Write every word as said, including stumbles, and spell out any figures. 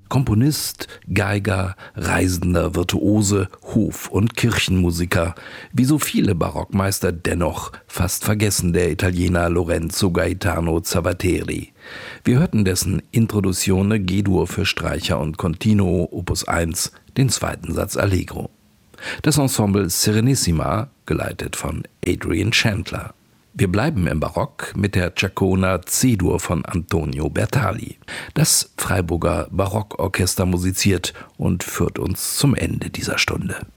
Komponist, Geiger, reisender Virtuose, Hof- und Kirchenmusiker, wie so viele Barockmeister dennoch fast vergessen der Italiener Lorenzo Gaetano Zavatteri. Wir hörten dessen Introduzione G-Dur für Streicher und Continuo Opus eins, den zweiten Satz Allegro. Das Ensemble Serenissima, geleitet von Adrian Chandler. Wir bleiben im Barock mit der Ciaccona C-Dur von Antonio Bertali. Das Freiburger Barockorchester musiziert und führt uns zum Ende dieser Stunde.